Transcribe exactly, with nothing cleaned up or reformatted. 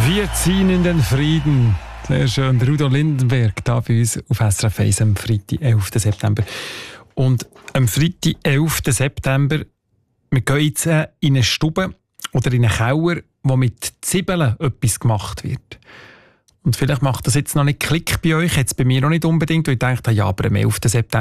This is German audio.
Wir ziehen in den Frieden. Sehr schön. Rudo Lindenberg da bei uns auf S R F eins am Freitag, elften September. Und am Freitag, elften September, wir gehen jetzt in eine Stube oder in einen Keller, wo mit Zwiebeln etwas gemacht wird. Und vielleicht macht das jetzt noch nicht Klick bei euch, jetzt bei mir noch nicht unbedingt, weil ich denke, ja, aber am elften September